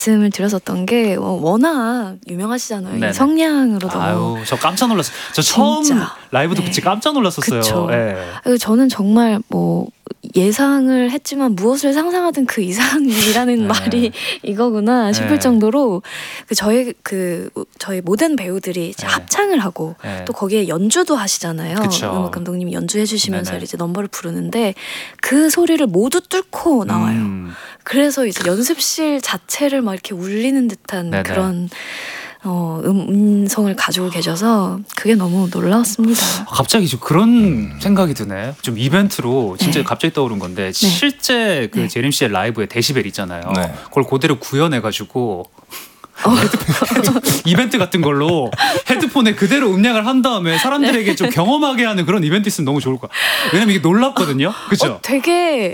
말씀을 드렸었던 게 워낙 유명하시잖아요. 네네. 이 성량으로도. 아유, 저 깜짝 놀랐어요. 저 처음 진짜. 라이브 듣고 네. 진짜 깜짝 놀랐었어요. 그쵸. 예. 저는 정말 뭐 예상을 했지만 무엇을 상상하든 그 이상이라는 네. 말이 이거구나 싶을 네. 정도로 저희 모든 배우들이 이제 네. 합창을 하고 네. 또 거기에 연주도 하시잖아요. 그쵸. 음악 감독님이 연주해 주시면서 네네. 이제 넘버를 부르는데 그 소리를 모두 뚫고 나와요. 그래서 이제 연습실 자체를 막 이렇게 울리는 듯한 네네. 그런 음성을 가지고 계셔서 그게 너무 놀라웠습니다. 갑자기 좀 그런 생각이 드네. 좀 이벤트로 진짜 네. 갑자기 떠오른 건데 실제 그 네. 제림 씨의 라이브의 데시벨 있잖아요. 네. 그걸 그대로 구현해가지고 이벤트 같은 걸로 헤드폰에 그대로 음량을 한 다음에 사람들에게 좀 경험하게 하는 그런 이벤트 있으면 너무 좋을 것 같아요. 왜냐면 이게 놀랍거든요. 그죠? 되게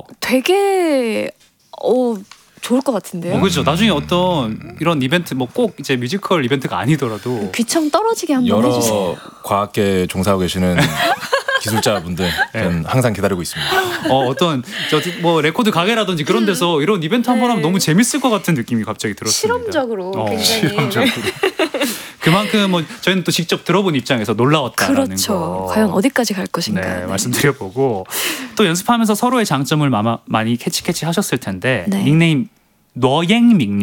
좋을 것 같은데요. 그렇죠. 나중에 어떤 이런 이벤트 뭐 꼭 이제 뮤지컬 이벤트가 아니더라도 귀청 떨어지게 한번 여러 해주세요. 과학계에 종사하고 계시는 기술자분들 저는 항상 기다리고 있습니다. 어떤 뭐 레코드 가게라든지 그런 데서 이런 이벤트 한번 하면 너무 재밌을 것 같은 느낌이 갑자기 들었습니다. 실험적으로 굉장히. 실험적으로. 그만큼 뭐 저희는 또 직접 들어본 입장에서 놀라웠다라는 그렇죠. 거. 과연 어디까지 갈 것인가. 네, 말씀드려보고 또 연습하면서 서로의 장점을 많이 캐치 하셨을 텐데 네. 닉네임 너앵밍님